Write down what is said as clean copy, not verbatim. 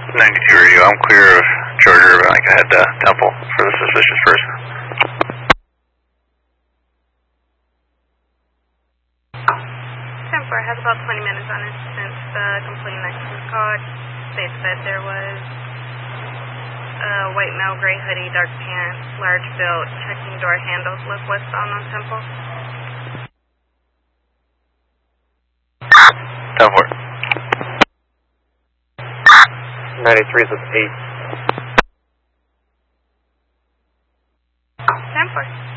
92 radio, I'm clear of Charger, but I think I had Temple for the suspicious person. Temple has about 20 minutes on it since the complaint next was called. States that there was a white male, gray hoodie, dark pants, large build, checking door handles, look westbound on Temple. Temple. 93 is with 8. 10-4.